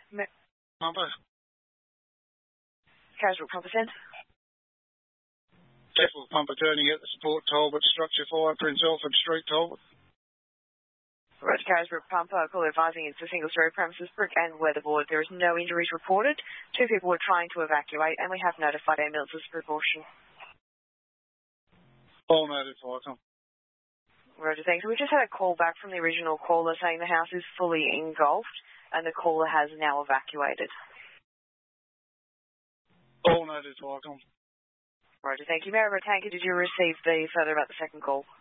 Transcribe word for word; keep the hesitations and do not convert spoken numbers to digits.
Ma- Pumper. Casual Pumper Centre. Careful pumper turning at the support Talbot, structure fire, Prince Alfred Street, Talbot. Roger, Carisbrook Pumper, call advising it's a single story premises, brick and weatherboard. There is no injuries reported. Two people were trying to evacuate and we have notified ambulances as precaution. All notified, Tom. Roger, thanks. We just had a call back from the original caller saying the house is fully engulfed and the caller has now evacuated. All notified, Tom. Roger, thank you. Mayor Tanker, did you receive the further about the second call?